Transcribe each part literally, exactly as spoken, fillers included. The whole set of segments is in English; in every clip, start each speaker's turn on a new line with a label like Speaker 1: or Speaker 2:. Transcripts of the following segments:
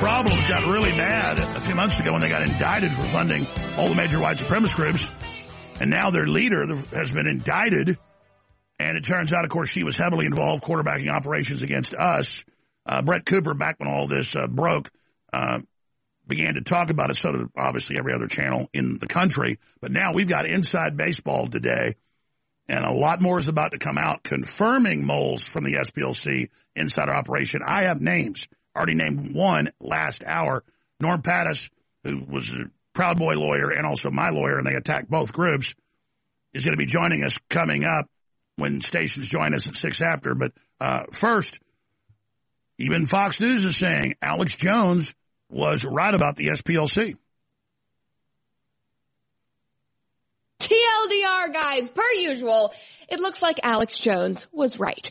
Speaker 1: problems got really bad a few months ago when they got indicted for funding all the major white supremacist groups. And now their leader has been indicted. And it turns out, of course, she was heavily involved quarterbacking operations against us. Uh, Brett Cooper, back when all this uh, broke, uh, began to talk about it. So did obviously every other channel in the country. But now we've got Inside Baseball today. And a lot more is about to come out confirming moles from the S P L C insider operation. I have names. Already named one last hour. Norm Pattis, who was a Proud Boy lawyer and also my lawyer, and they attacked both groups, is going to be joining us coming up when stations join us at six after. But uh, first, even Fox News is saying Alex Jones was right about the S P L C.
Speaker 2: T L D R, guys, per usual, it looks like Alex Jones was right.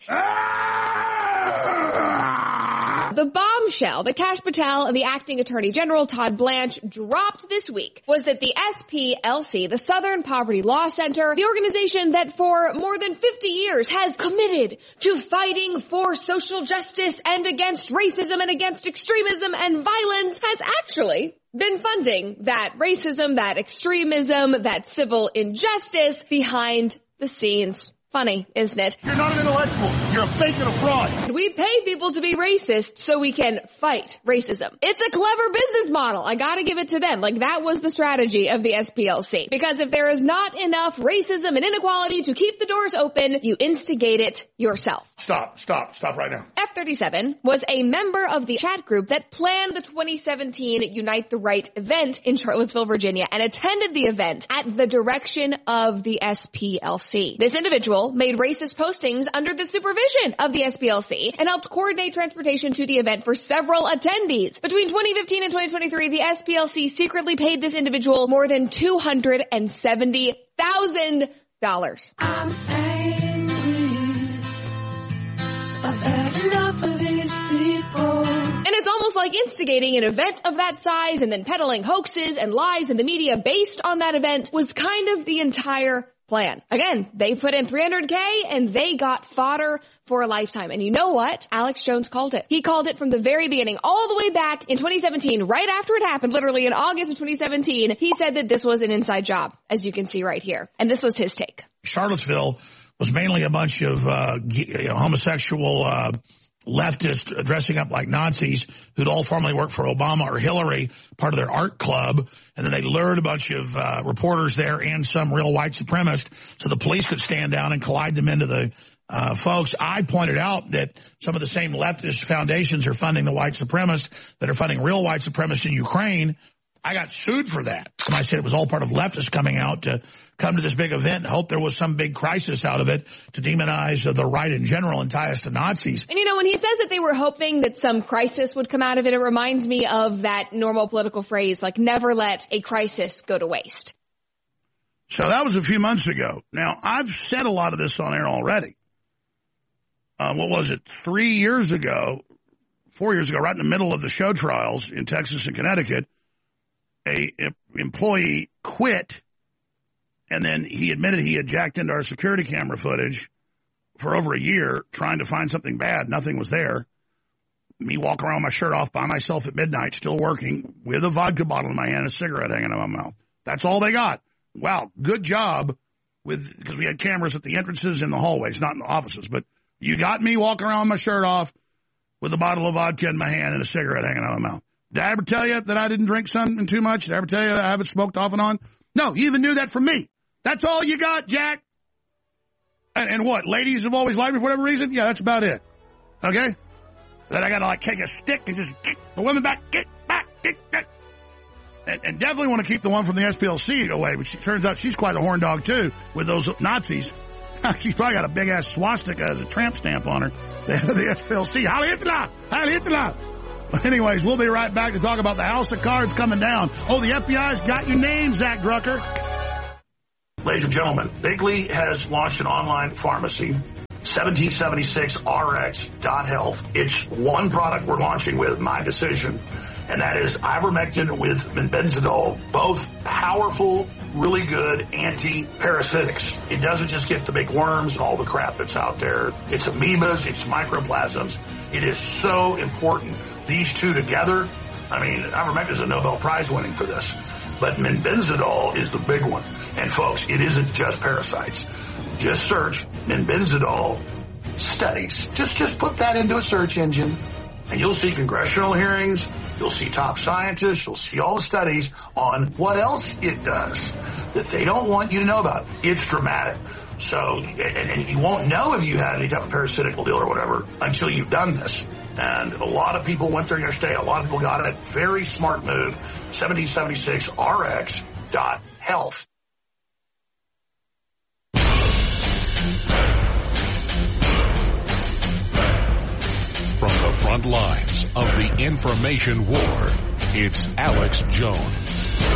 Speaker 2: The bombshell that Kash Patel and the acting Attorney General Todd Blanche dropped this week was that the S P L C, the Southern Poverty Law Center, the organization that for more than fifty years has committed to fighting for social justice and against racism and against extremism and violence, has actually been funding that racism, that extremism, that civil injustice behind the scenes. Funny, isn't it?
Speaker 1: You're not an intellectual. You're a fake and a fraud.
Speaker 2: We pay people to be racist so we can fight racism. It's a clever business model. I gotta give it to them. Like, that was the strategy of the S P L C. Because if there is not enough racism and inequality to keep the doors open, you instigate it yourself.
Speaker 1: Stop, stop, stop right now.
Speaker 2: F thirty-seven was a member of the chat group that planned the twenty seventeen Unite the Right event in Charlottesville, Virginia, and attended the event at the direction of the S P L C. This individual made racist postings under the supervision of the S P L C and helped coordinate transportation to the event for several attendees. Between twenty fifteen and twenty twenty-three, the S P L C secretly paid this individual more than two hundred seventy thousand dollars.
Speaker 3: I'm angry. I've had enough of these people.
Speaker 2: And it's almost like instigating an event of that size and then peddling hoaxes and lies in the media based on that event was kind of the entire plan. Again, they put in three hundred K and they got fodder for a lifetime. And you know what? Alex Jones called it. He called it from the very beginning, all the way back in twenty seventeen, right after it happened, literally in August of twenty seventeen. He said that this was an inside job, as you can see right here. And this was his take.
Speaker 1: Charlottesville was mainly a bunch of uh, you know, homosexual uh, leftists dressing up like Nazis who'd all formerly worked for Obama or Hillary, part of their art club. And then they lured a bunch of uh, reporters there and some real white supremacists so the police could stand down and collide them into the uh, folks. I pointed out that some of the same leftist foundations are funding the white supremacists that are funding real white supremacists in Ukraine. I got sued for that. And I said it was all part of leftists coming out to come to this big event and hope there was some big crisis out of it to demonize uh, the right in general and tie us to Nazis.
Speaker 2: And, you know, when he says that they were hoping that some crisis would come out of it, it reminds me of that normal political phrase, like, never let a crisis go to waste.
Speaker 1: So that was a few months ago. Now, I've said a lot of this on air already. Uh, what was it? Three years ago, four years ago, right in the middle of the show trials in Texas and Connecticut, a, a employee quit. And then he admitted he had jacked into our security camera footage for over a year trying to find something bad. Nothing was there. Me walking around with my shirt off by myself at midnight, still working with a vodka bottle in my hand and a cigarette hanging out of my mouth. That's all they got. Wow, good job with, because we had cameras at the entrances and the hallways, not in the offices. But you got me walking around with my shirt off with a bottle of vodka in my hand and a cigarette hanging out of my mouth. Did I ever tell you that I didn't drink something too much? Did I ever tell you that I haven't smoked off and on? No, you even knew that from me. That's all you got, Jack? And, and what, ladies have always liked me for whatever reason? Yeah, that's about it. Okay? Then I got to, like, take a stick and just kick the women back, kick back, kick back. And, and definitely want to keep the one from the S P L C away, but she turns out she's quite a horn dog, too, with those Nazis. She's probably got a big-ass swastika as a tramp stamp on her. The head of the S P L C. Heil Hitler! Heil Hitler! Anyways, we'll be right back to talk about the house of cards coming down. Oh, the F B I's got your name, Zach Drucker. Ladies and gentlemen, Bigley has launched an online pharmacy, seventeen seventy-six R X dot health. It's one product we're launching with, my decision, and that is ivermectin with benzidol, both powerful, really good anti-parasitics. It doesn't just get the big worms and all the crap that's out there. It's amoebas, it's microplasms. It is so important. These two together I mean, ivermectin is a Nobel Prize winning for this. But Menbenzidol is the big one. And folks, it isn't just parasites. Just search Menbenzidol studies. Just, just put that into a search engine and you'll see congressional hearings. You'll see top scientists. You'll see all the studies on what else it does that they don't want you to know about. It's dramatic. So, and, and you won't know if you had any type of parasitical deal or whatever until you've done this. And a lot of people went there yesterday. A lot of people got it. Very smart move. seventeen seventy-six R X dot health.
Speaker 4: From the front lines of the information war, it's Alex Jones.